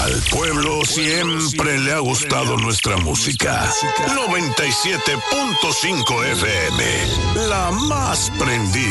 Al pueblo siempre le ha gustado nuestra música. 97.5 FM, la más prendida.